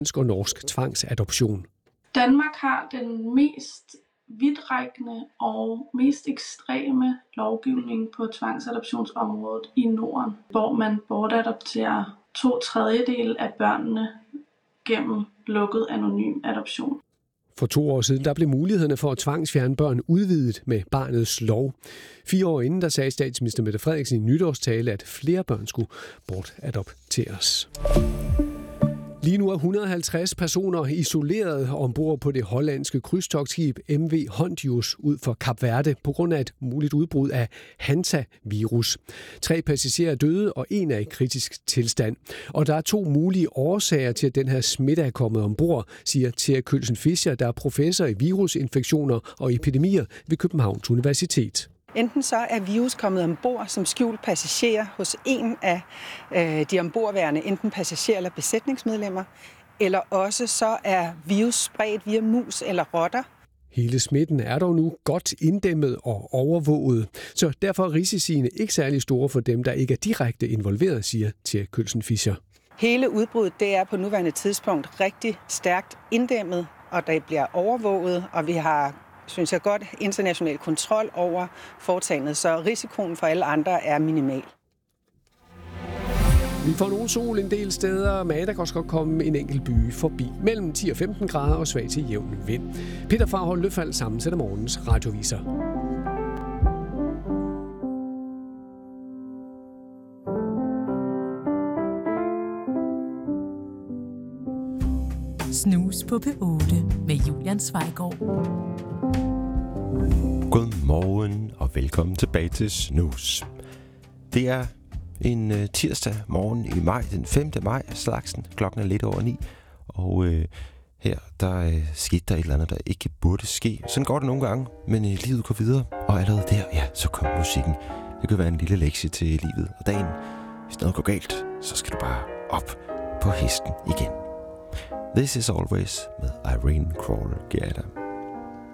og norsk tvangsadoption. Danmark har den mest vidtrækkende og mest ekstreme lovgivning på tvangsadoptionsområdet i Norden, hvor man bortadopterer 2/3 af børnene gennem lukket anonym adoption. For 2 år siden der blev mulighederne for at tvangsfjerne børn udvidet med barnets lov. 4 år inden der sagde statsminister Mette Frederiksen i nytårstale, at flere børn skulle bortadopteres. Lige nu er 150 personer isoleret ombord på det hollandske krydstogtskib MV Hondius ud for Kap Verde på grund af et muligt udbrud af Hantavirus. 3 passagerer er døde, og 1 er i kritisk tilstand. Og der er 2 mulige årsager til, at den her smitte er kommet ombord, siger Thea Kølsen Fischer, der er professor i virusinfektioner og epidemier ved Københavns Universitet. Enten så er virus kommet ombord som skjult passager hos en af de ombordværende, enten passager eller besætningsmedlemmer, eller også så er virus spredt via mus eller rotter. Hele smitten er dog nu godt inddæmmet og overvåget, så derfor er risiciene ikke særlig store for dem, der ikke er direkte involveret, siger Thea Kølsen Fischer. Hele udbruddet det er på nuværende tidspunkt rigtig stærkt inddæmmet, og det bliver overvåget, og vi har, synes jeg godt, international kontrol over foretagendet, så risikoen for alle andre er minimal. Vi får nogen sol en del steder, men der kan også godt komme en enkelt by forbi. Mellem 10 og 15 grader og svag til jævn vind. Peter Farhold Løfald sammensætter morgens radioviser. Snus på P8 med Julian Zweigård. Godmorgen og velkommen tilbage til Snus. Det er en tirsdag morgen i maj, den 5. maj slagsen. Klokken er lidt over 9, og her der skete der et eller andet, der ikke burde ske. Sådan går det nogle gange, men livet går videre, og allerede der, ja, så kom musikken. Det kan være en lille lektie til livet og dagen. Hvis noget går galt, så skal du bare op på hesten igen. This is Always med Irene Crawler giver jeg dig.